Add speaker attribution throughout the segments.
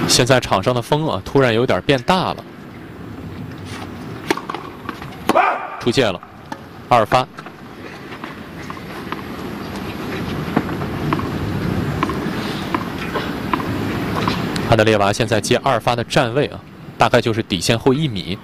Speaker 1: 现在场上的风啊，突然有点变大了。出界了，2发。安德烈娃现在接2发的站位啊，大概就是底线后1米。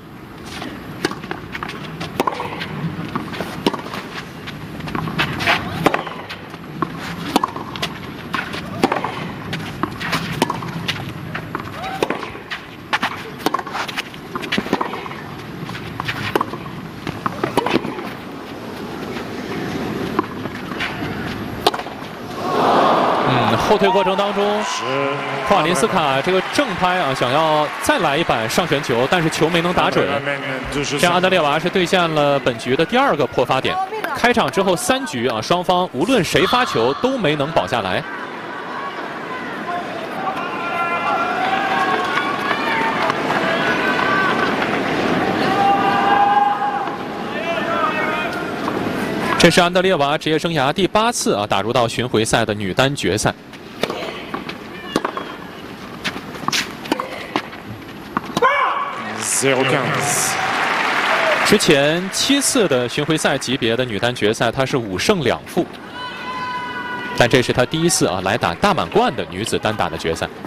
Speaker 1: 后退过程当中，库瓦林斯卡这个正拍啊，想要再来一板上旋球，但是球没能打准。这样安德烈娃是兑现了本局的第2个破发点。开场之后3局啊，双方无论谁发球都没能保下来。这是安德烈娃职业生涯第8次啊打入到巡回赛的女单决赛。之前7次的巡回赛级别的女单决赛，她是5胜2负，但这是她第1次啊来打大满贯的女子单打的决赛。